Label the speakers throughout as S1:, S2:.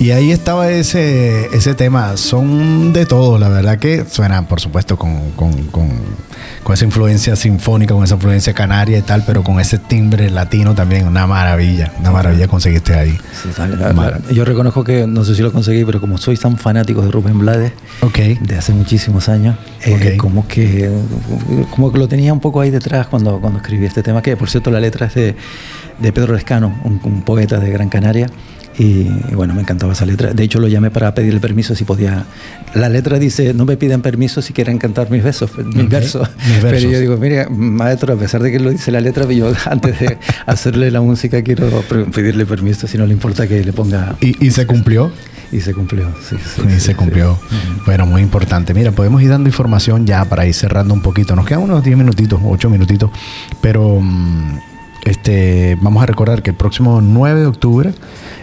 S1: Y ahí estaba ese tema. Son de todo, la verdad que suena, por supuesto, con esa influencia sinfónica, con esa influencia canaria y tal, pero con ese timbre latino también. Una maravilla conseguiste ahí.
S2: Sí, yo reconozco que, no sé si lo conseguí, pero como soy tan fanático de Rubén Blades, de hace muchísimos años, como que lo tenía un poco ahí detrás cuando escribí este tema, que por cierto la letra es de Pedro Lescano, un poeta de Gran Canaria. Y bueno, me encantaba esa letra. De hecho, lo llamé para pedirle permiso si podía. La letra dice: no me piden permiso si quieren cantar mis versos. Pero yo digo: mire, maestro, a pesar de que lo dice la letra, yo antes de hacerle la música quiero pedirle permiso, si no le importa que le ponga.
S1: ¿Y se cumplió?
S2: Y se cumplió, sí.
S1: Se cumplió. Sí. Bueno, muy importante. Mira, podemos ir dando información ya para ir cerrando un poquito. Nos quedan unos 10 minutitos, 8 minutitos, pero vamos a recordar que el próximo 9 de octubre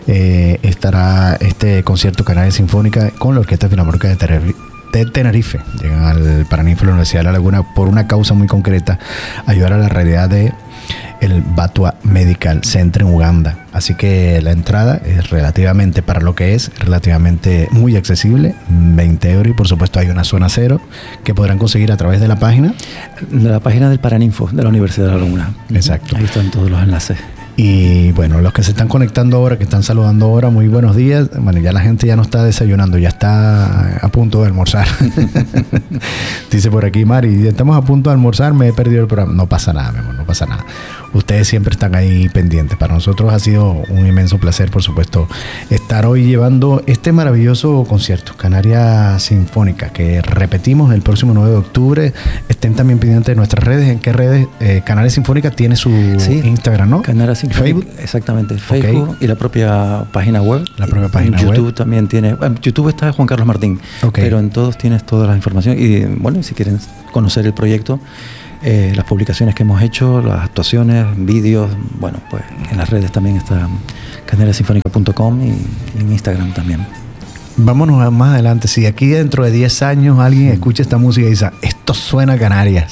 S1: estará este concierto Canaria Sinfónica con la Orquesta Filarmónica de Tenerife. Llegan al Paraninfo de la Universidad de La Laguna por una causa muy concreta: ayudar a la realidad de el Batua Medical Center en Uganda. Así que la entrada es relativamente, para lo que es, relativamente muy accesible, 20 euros, y por supuesto hay una zona cero que podrán conseguir a través de la página.
S2: La página del Paraninfo de la Universidad de La Laguna.
S1: Exacto.
S2: Ahí están todos los enlaces.
S1: Y bueno, los que se están conectando ahora, que están saludando ahora, muy buenos días. Bueno, ya la gente ya no está desayunando, ya está a punto de almorzar. Dice por aquí Mari: estamos a punto de almorzar, me he perdido el programa. No pasa nada, mi amor, no pasa nada. Ustedes siempre están ahí pendientes. Para nosotros ha sido un inmenso placer, por supuesto, estar hoy llevando este maravilloso concierto, Canaria Sinfónica, que repetimos el próximo 9 de octubre. Estén también pendientes de nuestras redes. ¿En qué redes? Canaria Sinfónica tiene su Instagram, ¿no?
S2: Canaria Sinfónica, Facebook. Exactamente, Facebook y la propia página web.
S1: La propia página
S2: web.
S1: YouTube
S2: también tiene. En YouTube está Juan Carlos Martín, pero en todos tienes toda la información. Y bueno, si quieren conocer el proyecto, las publicaciones que hemos hecho, las actuaciones, vídeos, bueno, pues en las redes también está canariasinfónica.com y en Instagram también.
S1: Vámonos más adelante. Si aquí dentro de 10 años alguien escucha esta música y dice: esto suena a Canarias,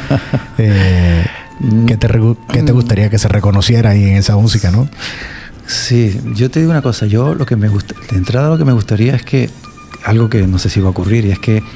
S1: ¿qué te gustaría que se reconociera ahí en esa música, no?
S2: Sí, yo te digo una cosa. Yo lo que me gusta, de entrada lo que me gustaría es que algo que no sé si va a ocurrir, y es que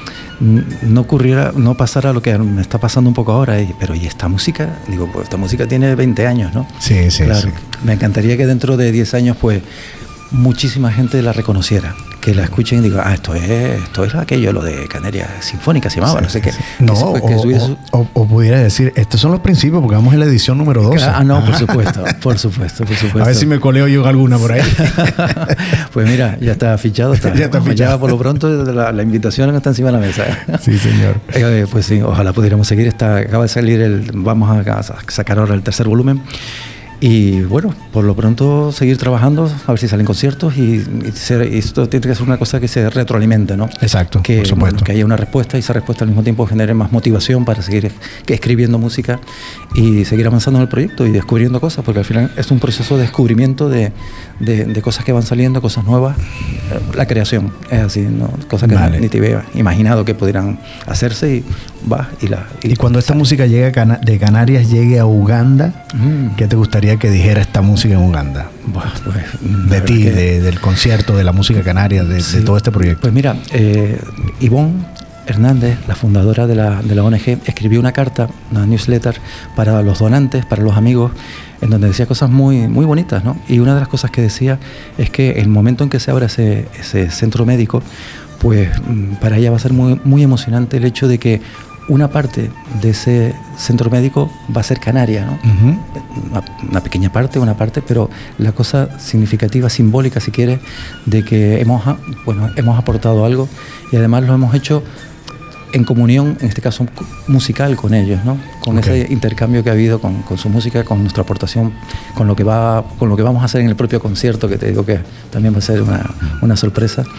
S2: no pasara lo que me está pasando un poco ahora, pero ¿y esta música? Digo, pues esta música tiene 20 años, ¿no?
S1: Sí, claro.
S2: Sí. Me encantaría que dentro de 10 años, pues, muchísima gente la reconociera, que la escuchen y digan: esto es aquello, lo de Canaria Sinfónica se llamaba, no sé qué.
S1: No, o pudiera decir: estos son los principios, porque vamos en la edición número 12.
S2: No, por supuesto.
S1: A ver si me coleo yo alguna por ahí.
S2: Pues mira, ya está fichado.
S1: Ya está fichado.
S2: Ya por lo pronto la invitación está encima de la mesa.
S1: Sí, señor.
S2: Pues sí, ojalá pudiéramos seguir. Acaba de salir vamos a sacar ahora el tercer volumen. Y bueno, por lo pronto seguir trabajando, a ver si salen conciertos y esto tiene que ser una cosa que se retroalimente, ¿no?
S1: Exacto,
S2: por
S1: supuesto.
S2: Bueno, que haya una respuesta y esa respuesta al mismo tiempo genere más motivación para seguir escribiendo música y seguir avanzando en el proyecto y descubriendo cosas, porque al final es un proceso de descubrimiento de cosas que van saliendo, cosas nuevas. La creación es así, ¿no? Cosas que ni te había imaginado que pudieran hacerse y va
S1: y cuando esta música llegue de Canarias llegue a Uganda, ¿qué te gustaría que dijera esta música en Uganda? Pues, de ti, del concierto, de la música canaria, de todo este proyecto.
S2: Pues mira, Ivonne Hernández, la fundadora de la ONG, escribió una carta, una newsletter para los donantes, para los amigos, en donde decía cosas muy, muy bonitas, ¿no? Y una de las cosas que decía es que el momento en que se abra ese centro médico, pues para ella va a ser muy, muy emocionante el hecho de que una parte de ese centro médico va a ser canaria, ¿no? Una pequeña parte, pero la cosa significativa, simbólica, si quieres, de que hemos aportado algo y además lo hemos hecho en comunión, en este caso musical, con ellos, ¿no? Con ese intercambio que ha habido con su música, con nuestra aportación, con lo que vamos a hacer en el propio concierto, que te digo que también va a ser una sorpresa.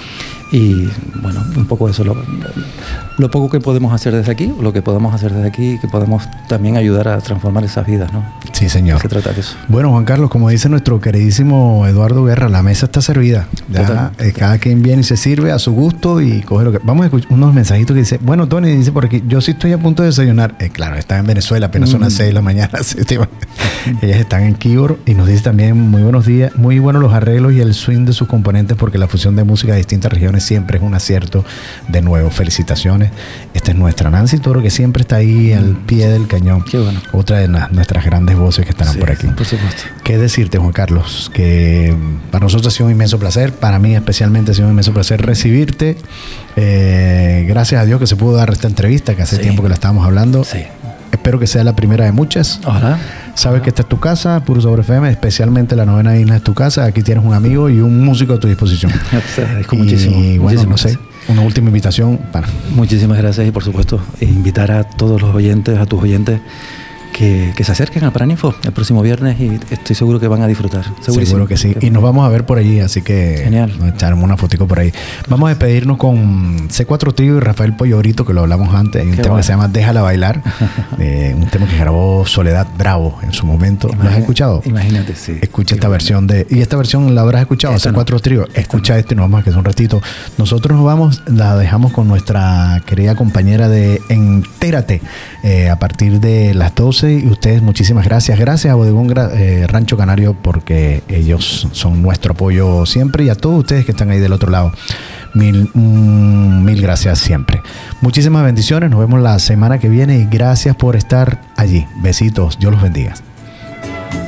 S2: Y bueno, un poco eso, lo poco que podemos hacer desde aquí, lo que podemos hacer desde aquí, que podemos también ayudar a transformar esas vidas, ¿no?
S1: Sí, señor.
S2: Se trata de eso.
S1: Bueno, Juan Carlos, como dice nuestro queridísimo Eduardo Guerra, la mesa está servida. Ya, cada quien viene y se sirve a su gusto y coge lo que... Vamos a escuchar unos mensajitos que dice, bueno, Tony dice por aquí, yo sí estoy a punto de desayunar. Claro, está en Venezuela, apenas son las 6 de la mañana. Ellas están en Kibor y nos dice también, muy buenos días, muy buenos los arreglos y el swing de sus componentes porque la fusión de música de distintas regiones siempre es un acierto. De nuevo, felicitaciones. Esta es nuestra Nancy Toro, que siempre está ahí al pie del cañón.
S2: Qué bueno.
S1: Otra de nuestras grandes voces que estarán por aquí.
S2: Por supuesto.
S1: ¿Qué decirte, Juan Carlos? Que para nosotros ha sido un inmenso placer, para mí especialmente ha sido un inmenso placer recibirte. Gracias a Dios que se pudo dar esta entrevista, que hace tiempo que la estábamos hablando.
S2: Sí.
S1: Espero que sea la primera de muchas.
S2: Ojalá.
S1: Sabes que esta es tu casa, Puro Sabor FM, especialmente la Novena Isla es tu casa. Aquí tienes un amigo y un músico a tu disposición.
S2: Te agradezco muchísimo.
S1: Y bueno,
S2: muchísimas
S1: no sé,
S2: gracias.
S1: una última invitación para...
S2: Muchísimas gracias y por supuesto invitar a todos los oyentes, a tus oyentes, que se acerquen al Paraninfo el próximo viernes y estoy seguro que van a disfrutar.
S1: Seguro que sí. Y nos vamos a ver por allí, así que
S2: genial.
S1: Nos echaremos una fotico por ahí. Vamos a despedirnos con C4 Trío y Rafael Pollorito, que lo hablamos antes. Hay un tema que se llama Déjala Bailar, un tema que grabó Soledad Bravo en su momento. ¿Lo has escuchado?
S2: Imagínate, sí.
S1: Escucha esta versión de... ¿Y esta versión la habrás escuchado? C4 Trío. Escucha este nomás, que es un ratito. Nosotros nos vamos, la dejamos con nuestra querida compañera de Entérate a partir de las 12. Y ustedes, muchísimas gracias. Gracias a Bodegón Rancho Canario porque ellos son nuestro apoyo siempre y a todos ustedes que están ahí del otro lado. Mil gracias siempre. Muchísimas bendiciones. Nos vemos la semana que viene y gracias por estar allí. Besitos. Dios los bendiga.